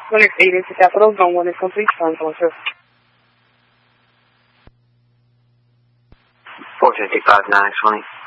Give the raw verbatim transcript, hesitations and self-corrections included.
Linux eight is the capital, zone one is complete, sounds also. four fifty-five, nine twenty.